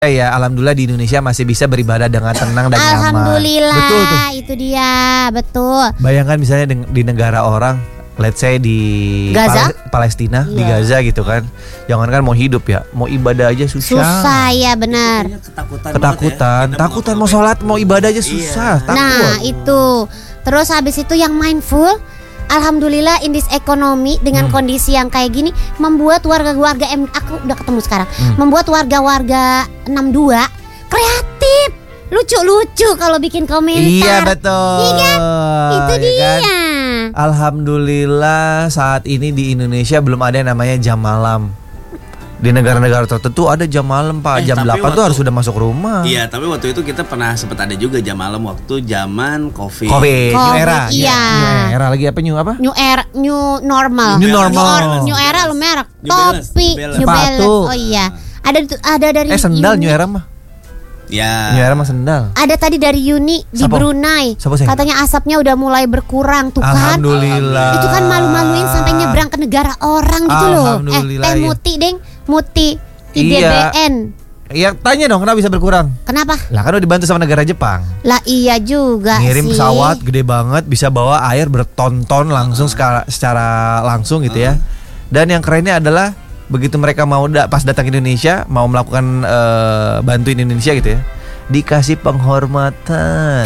Ya, alhamdulillah di Indonesia masih bisa beribadah dengan tenang dan nyaman. Alhamdulillah, Betul tuh. itu dia, betul. Bayangkan misalnya di negara orang, let's say di Gaza? Palestina, di Iya. Gaza gitu kan. Jangankan mau hidup ya, mau ibadah aja susah. Susah ya benar. Ketakutan mau sholat, mau ibadah aja susah. Takut. Nah itu, terus habis itu yang mindful. Alhamdulillah indis ekonomi dengan kondisi yang kayak gini membuat warga-warga aku udah ketemu sekarang, membuat warga-warga 62 kreatif, lucu-lucu kalau bikin komentar. Iya betul. Iya kan? Itu Iya dia. kan? Alhamdulillah saat ini di Indonesia belum ada yang namanya jam malam. Di negara-negara tertentu ada jam malam Pak, jam 8 tuh harus sudah masuk rumah. Iya, tapi waktu itu kita pernah sempat ada juga jam malam waktu zaman COVID. New era. Iya. New era lagi apa new apa? New era, new normal. New normal. New era lu merek. New Balance, Topi, New Balance. New Balance. Sepatu. Oh iya. Ada dari Sendal Uni. new era mah. Ya. New era mah sendal. Ada tadi dari Uni di Siapa? Brunei. Siapa sih? Katanya asapnya udah mulai berkurang tuh kan. Alhamdulillah. Itu kan malu-maluin sampai nyebrang ke negara orang gitu loh. Alhamdulillah, iya. Muti deng, Muti Iya. IDBN. Iya, tanya dong kenapa bisa berkurang? Kenapa? Lah kan udah dibantu sama negara Jepang. Lah iya juga Ngirim sih. pesawat gede banget, bisa bawa air berton-ton langsung secara langsung gitu ya. Dan yang kerennya adalah begitu mereka mau pas datang ke Indonesia mau melakukan bantuin Indonesia gitu ya, dikasih penghormatan.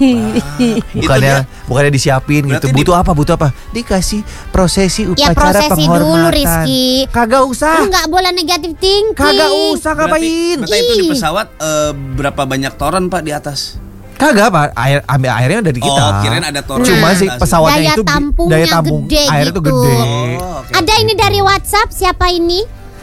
bukannya disiapin gitu. Berarti Butuh apa? Dikasih prosesi Ya upacara prosesi penghormatan. dulu Rizky. Kagak usah. Lu nggak boleh negatif thinking. Kagak usah ngapain. Berarti itu di pesawat berapa banyak toren Pak di atas? Kagak Pak, airnya dari kita. Oh, kirain ada toren. Cuma di sih atas. pesawatnya Daya itu tampungnya daya tampung gede air itu gitu. gede. Oh, oke. Ada ini dari WhatsApp, siapa ini?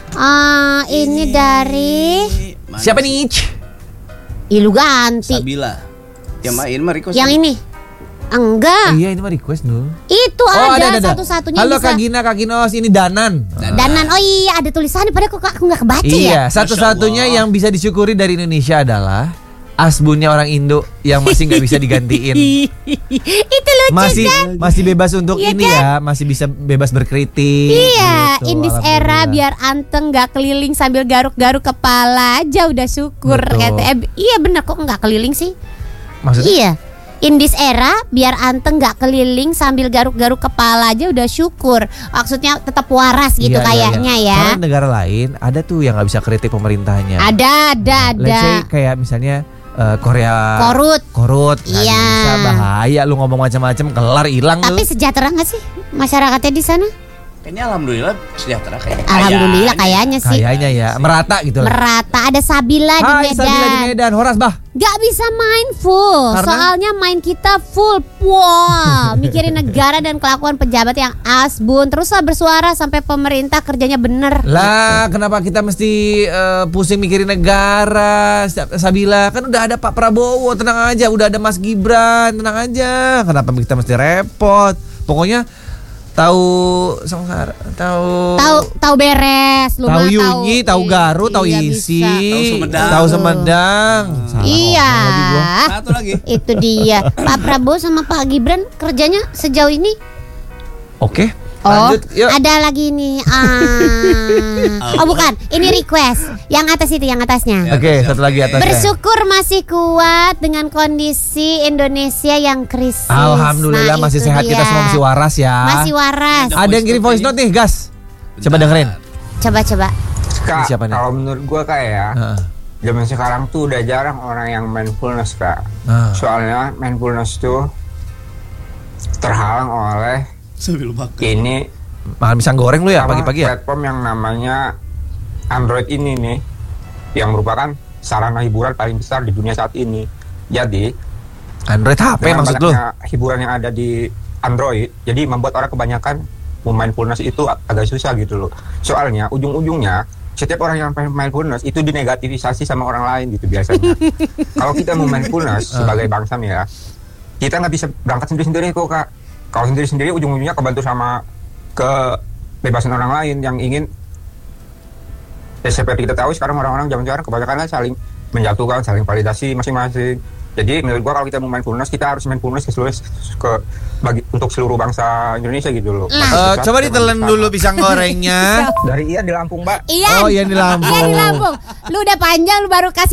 Ini dari Siapa nih? Lu ganti. Sabila. Yang main mah request. Yang ini. Enggak. Iya ini mah request dulu. Itu ada satu-satunya Halo bisa. Kak Gina, Kak Kinos, ini Danan. Danan. Oh iya, ada tulisannya padahal kok aku nggak kebaca Iya, ya. satu-satunya Masya Allah. yang bisa disyukuri dari Indonesia adalah asbunnya orang Indo yang masih nggak bisa digantiin. Itu lucu kan? Masih bebas untuk Iya ini kan? ya, masih bisa bebas berkritik. Iya, gitu, in this era alhamdulillah. biar anteng nggak keliling sambil garuk-garuk kepala aja udah syukur. Betul. Kata, iya benar kok nggak keliling sih? Maksudnya? Iya. In this era biar anteng nggak keliling sambil garuk-garuk kepala aja udah syukur. Maksudnya tetap waras gitu Iya, kayaknya ya. Karena negara lain ada tuh yang nggak bisa kritik pemerintahnya. Ada. Let's say kayak misalnya Korea Korut. nggak Iya. bisa, bahaya lu ngomong macam-macam kelar hilang lu. Tapi sejahtera nggak sih masyarakatnya di sana? Ini alhamdulillah sejahtera kayaknya. Alhamdulillah kayaknya sih. Kayaknya ya merata gitu lah. Merata. Ada Sabila di Hai Medan. Sabila di Medan, Horas bah. Gak bisa main full. Karena? Soalnya main kita full. Wow, mikirin negara dan kelakuan pejabat yang asbun. Teruslah bersuara sampai pemerintah kerjanya bener. Lah kenapa kita mesti pusing mikirin negara? Sabila kan udah ada Pak Prabowo, tenang aja. Udah ada Mas Gibran, tenang aja. Kenapa kita mesti repot? Pokoknya tahu Tahu beres, lu mah tahu Yunyi, tahu Garut, tahu Iya, Isi, bisa. tahu Sumedang. Salah Iya. ngomong lagi gua. Satu lagi. Itu dia. Pak Prabowo sama Pak Gibran kerjanya sejauh ini. Oke. Oh, Lanjut, yuk. ada lagi nih. Oh bukan, ini request. Yang atas itu, yang atasnya. Oke, satu lagi atasnya. Bersyukur masih kuat dengan kondisi Indonesia yang krisis. Alhamdulillah Nah, masih itu sehat, dia. kita semua masih waras ya. Masih waras. Ada yang kirim voice note nih, gas. Coba dengerin. Coba. Ini Kak, siapa nih? kalau menurut gue Kak ya, Heeh. zaman sekarang tuh udah jarang orang yang mindfulness Kak. Nah. Soalnya mindfulness tuh terhalang oleh Sambil makan. ini Makan pisang goreng lu ya apa, pagi-pagi ya? platform yang namanya Android ini nih, yang merupakan sarana hiburan paling besar di dunia saat ini. Jadi Android HP dengan maksud lu? banyaknya hiburan yang ada di Android, jadi membuat orang kebanyakan mindfulness itu agak susah gitu loh. Soalnya ujung-ujungnya setiap orang yang mindfulness itu dinegativisasi sama orang lain gitu biasanya. Kalau kita mau mindfulness sebagai bangsa nih ya, kita nggak bisa berangkat sendiri-sendiri kok Kak. Kalau sendiri-sendiri ujung-ujungnya kebantu sama kebebasan orang lain yang ingin seperti kita tahu sekarang orang-orang zaman sekarang kebanyakan kan saling menjatuhkan, saling validasi masing-masing. Jadi menurut gua kalau kita mau mindfulness, kita harus mindfulness untuk seluruh bangsa Indonesia gitu loh. Coba ditelan dulu pisang gorengnya. Dari Ian di Lampung, Mbak. Ian. Oh, Ian di Lampung. Ian di Lampung. Lu udah panjang lu baru kasih